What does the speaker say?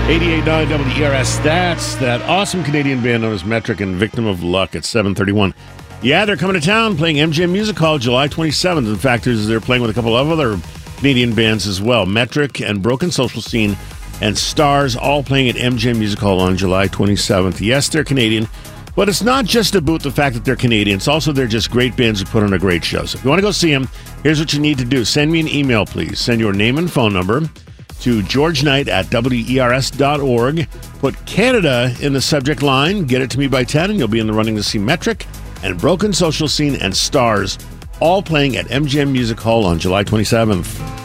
88.9 WERS Stats, that awesome Canadian band known as Metric and Victim of Luck at 7:31. Yeah, they're coming to town playing MGM Music Hall July 27th. In fact, they're playing with a couple of other Canadian bands as well. Metric and Broken Social Scene and Stars all playing at MGM Music Hall on July 27th. Yes, they're Canadian, but it's not just about the fact that they're Canadian. It's also they're just great bands who put on a great show. So if you want to go see them, here's what you need to do. Send me an email, please. Send your name and phone number to georgeknight@wers.org. Put Canada in the subject line. Get it to me by 10, and you'll be in the running to see Metric and Broken Social Scene and Stars, all playing at MGM Music Hall on July 27th.